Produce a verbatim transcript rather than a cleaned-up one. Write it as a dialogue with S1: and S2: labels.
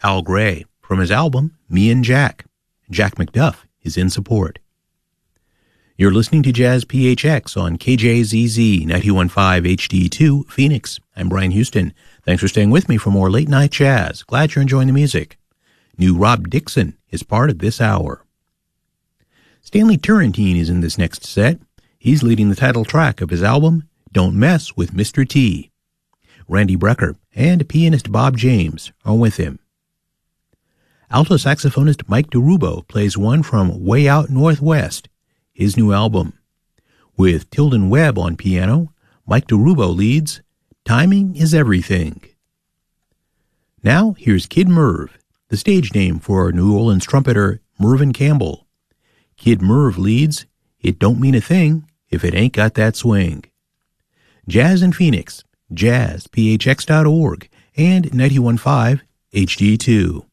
S1: Al Gray from his album Me and Jack. Jack McDuff is in support. You're listening to Jazz P H X on K J Z Z ninety-one point five H D two Phoenix. I'm Brian Houston. Thanks for staying with me for more late night jazz. Glad you're enjoying the music. New Rob Dixon is part of this hour. Stanley Turrentine is in this next set. He's leading the title track of his album, Don't Mess with Mister T. Randy Brecker and pianist Bob James are with him. Alto saxophonist Mike DeRubo plays one from Way Out Northwest, his new album. With Tilden Webb on piano, Mike DeRubo leads Timing is Everything. Now here's Kid Merv, the stage name for New Orleans trumpeter Mervyn Campbell. Kid Merv leads It Don't Mean a Thing If It Ain't Got That Swing. Jazz in Phoenix, jazz p h x dot org, and ninety-one point five H D two.